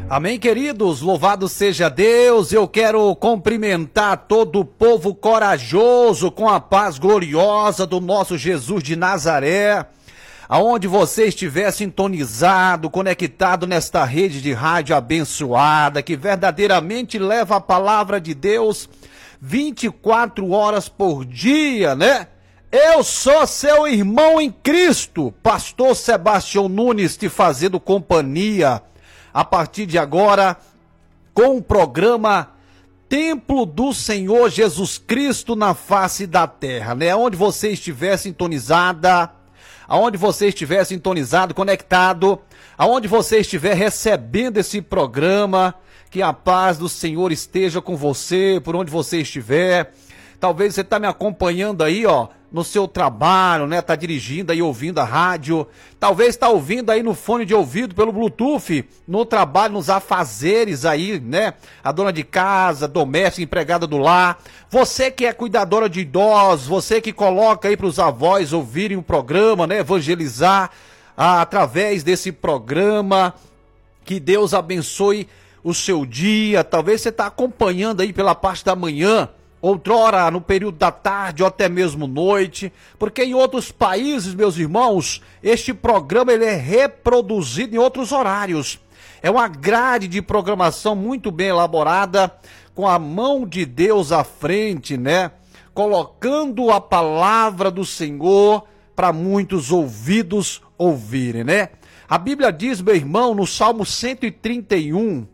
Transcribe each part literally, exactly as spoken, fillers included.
Amém, queridos? Louvado seja Deus. Eu quero cumprimentar todo o povo corajoso com a paz gloriosa do nosso Jesus de Nazaré. Aonde você estiver sintonizado, conectado nesta rede de rádio abençoada, que verdadeiramente leva a palavra de Deus vinte e quatro horas por dia, né? Eu sou seu irmão em Cristo, pastor Sebastião Nunes, te fazendo companhia a partir de agora com o programa Templo do Senhor Jesus Cristo na face da terra, né? Onde você estiver sintonizada, aonde você estiver sintonizado, conectado, aonde você estiver recebendo esse programa, que a paz do Senhor esteja com você, por onde você estiver. Talvez você está me acompanhando aí, ó, no seu trabalho, né? Tá dirigindo aí, ouvindo a rádio. Talvez está ouvindo aí no fone de ouvido, pelo Bluetooth, no trabalho, nos afazeres aí, né? A dona de casa, doméstica, empregada do lar. Você que é cuidadora de idosos, você que coloca aí para os avós ouvirem o programa, né? Evangelizar ah, através desse programa. Que Deus abençoe o seu dia. Talvez você está acompanhando aí pela parte da manhã, outrora no período da tarde ou até mesmo noite, porque em outros países, meus irmãos, este programa ele é reproduzido em outros horários. É uma grade de programação muito bem elaborada, com a mão de Deus à frente, né? Colocando a palavra do Senhor para muitos ouvidos ouvirem, né? A Bíblia diz, meu irmão, no Salmo cento e trinta e um,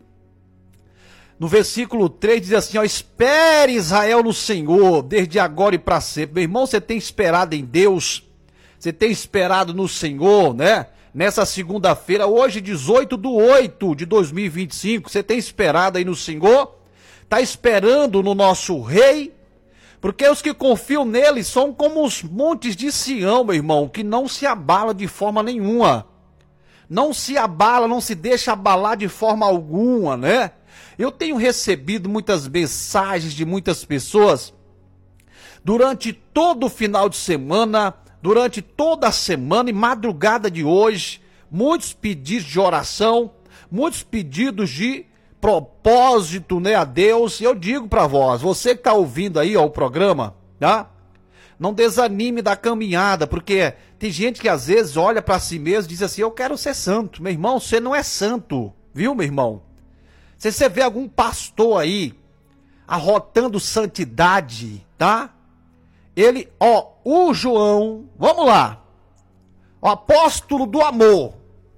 no versículo três, diz assim, ó, espere Israel no Senhor, desde agora e para sempre. Meu irmão, você tem esperado em Deus, você tem esperado no Senhor, né? Nessa segunda-feira, hoje, dezoito de oito de dois mil e vinte e cinco, você tem esperado aí no Senhor? Está esperando no nosso Rei? Porque os que confiam nele são como os montes de Sião, meu irmão, que não se abala de forma nenhuma. Não se abala, não se deixa abalar de forma alguma, né? Eu tenho recebido muitas mensagens de muitas pessoas durante todo o final de semana, durante toda a semana e madrugada de hoje, muitos pedidos de oração, muitos pedidos de propósito, né, a Deus. E eu digo para vós, você que está ouvindo aí ó, o programa, tá? Não desanime da caminhada, porque tem gente que às vezes olha para si mesmo e diz assim, eu quero ser santo. Meu irmão, você não é santo, viu, meu irmão? Se você vê algum pastor aí arrotando santidade, tá? Ele, ó, o João, vamos lá, o apóstolo do amor.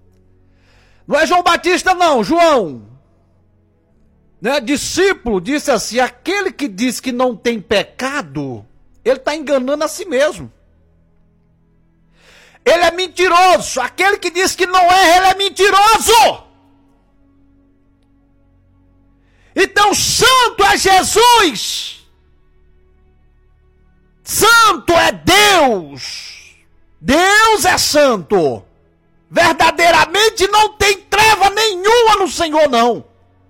Não é João Batista não, João. Né? Discípulo disse assim, aquele que diz que não tem pecado, ele está enganando a si mesmo. Ele é mentiroso. Aquele que diz que não é, ele é mentiroso. Então, santo é Jesus. Santo é Deus. Deus é santo. Verdadeiramente não tem treva nenhuma no Senhor, não.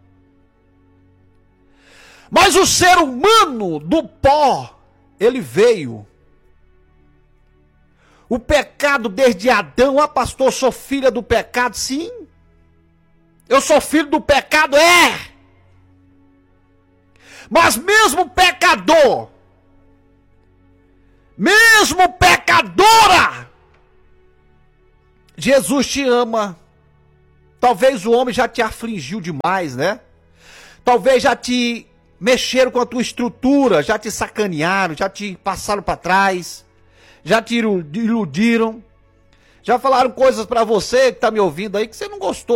Mas o ser humano do pó, ele veio. O pecado desde Adão, ah pastor, eu sou filha do pecado, sim. Eu sou filho do pecado, é. Mas mesmo pecador, mesmo pecadora, Jesus te ama. Talvez o homem já te afligiu demais, né? Talvez já te mexeram com a tua estrutura, já te sacanearam, já te passaram para trás, já te iludiram, já falaram coisas para você que tá me ouvindo aí que você não gostou.